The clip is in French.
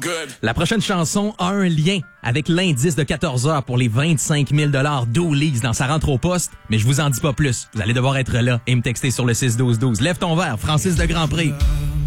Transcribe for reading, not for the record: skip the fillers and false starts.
La prochaine chanson a un lien avec l'indice de 14 heures pour les 25 000 d'O'Lease dans sa rentre au poste, mais je vous en dis pas plus. Vous allez devoir être là et me texter sur le 6-12-12. Lève ton verre, Francis de Grandpré.